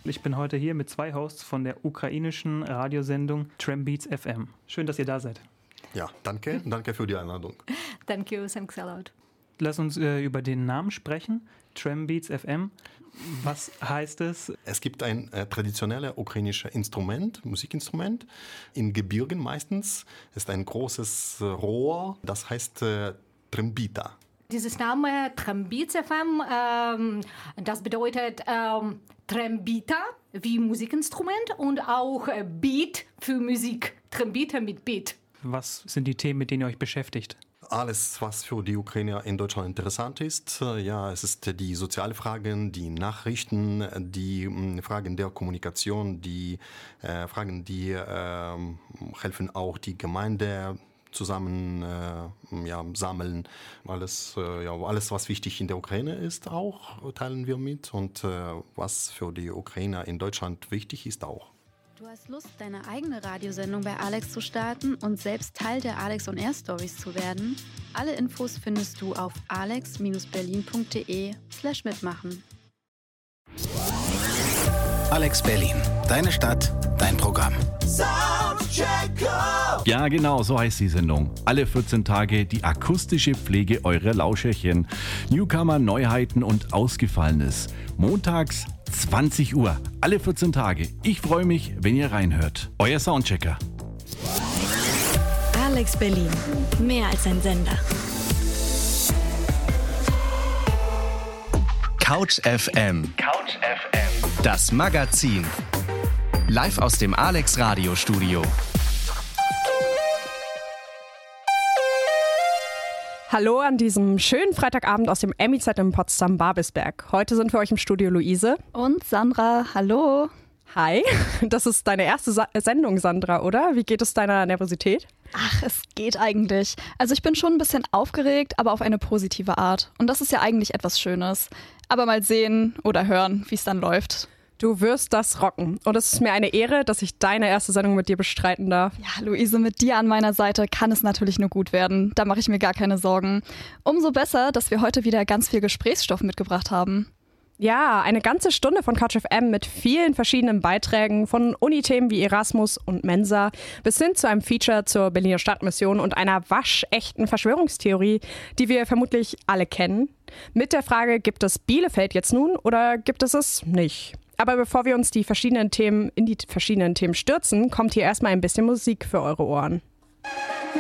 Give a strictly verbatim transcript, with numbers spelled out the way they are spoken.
Ich bin heute hier mit zwei Hosts von der ukrainischen Radiosendung Trambeats F M. Schön, dass ihr da seid. Ja, danke. Danke für die Einladung. Thank you, thanks a lot. Lass uns äh, über den Namen sprechen. Trambeats F M. Was heißt es? Es gibt ein äh, traditionelles ukrainisches Instrument, Musikinstrument, in Gebirgen meistens. Es ist ein großes äh, Rohr, das heißt äh, Trambita. Dieses Name Trambeats F M, ähm, das bedeutet ähm, Trambita wie Musikinstrument und auch äh, Beat für Musik. Trambita mit Beat. Was sind die Themen, mit denen ihr euch beschäftigt? Alles, was für die Ukrainer in Deutschland interessant ist. Ja, es ist die sozialen Fragen, die Nachrichten, die mh, Fragen der Kommunikation, die äh, Fragen, die äh, helfen auch die Gemeinde zusammen äh, ja, sammeln. Alles, äh, ja, alles, was wichtig in der Ukraine ist, auch teilen wir mit. Und äh, was für die Ukrainer in Deutschland wichtig ist, auch. Du hast Lust, deine eigene Radiosendung bei Alex zu starten und selbst Teil der Alex on Air Stories zu werden? Alle Infos findest du auf alex berlin punkt de slash mitmachen. Alex Berlin, deine Stadt, dein Programm. Ja, genau, so heißt die Sendung. Alle vierzehn Tage die akustische Pflege eurer Lauscherchen. Newcomer, Neuheiten und Ausgefallenes. Montags zwanzig Uhr, alle vierzehn Tage. Ich freue mich, wenn ihr reinhört. Euer Soundchecker. Alex Berlin, mehr als ein Sender. Couch F M. Couch F M. Das Magazin. Live aus dem Alex Radiostudio. Hallo an diesem schönen Freitagabend aus dem Emmy-Zeit in Potsdam-Babelsberg. Heute sind für euch im Studio Luise und Sandra. Hallo. Hi, das ist deine erste Sa- Sendung, Sandra, oder? Wie geht es deiner Nervosität? Ach, es geht eigentlich. Also ich bin schon ein bisschen aufgeregt, aber auf eine positive Art. Und das ist ja eigentlich etwas Schönes. Aber mal sehen oder hören, wie es dann läuft. Du wirst das rocken. Und es ist mir eine Ehre, dass ich deine erste Sendung mit dir bestreiten darf. Ja, Luise, mit dir an meiner Seite kann es natürlich nur gut werden. Da mache ich mir gar keine Sorgen. Umso besser, dass wir heute wieder ganz viel Gesprächsstoff mitgebracht haben. Ja, eine ganze Stunde von Couch F M mit vielen verschiedenen Beiträgen von Unithemen wie Erasmus und Mensa bis hin zu einem Feature zur Berliner Stadtmission und einer waschechten Verschwörungstheorie, die wir vermutlich alle kennen. Mit der Frage, gibt es Bielefeld jetzt nun oder gibt es es nicht? Aber bevor wir uns die verschiedenen Themen in die verschiedenen Themen stürzen, kommt hier erstmal ein bisschen Musik für eure Ohren.